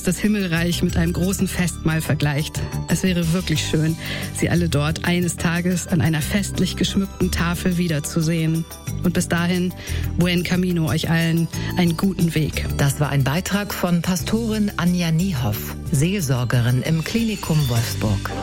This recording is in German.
das Himmelreich mit einem großen Festmahl vergleicht. Es wäre wirklich schön, Sie alle dort eines Tages an einer festlich geschmückten Tafel wiederzusehen. Und bis dahin, buen camino euch allen, einen guten Weg. Das war ein Beitrag von Pastorin Anja Niehoff, Seelsorgerin im Klinikum Wolfsburg.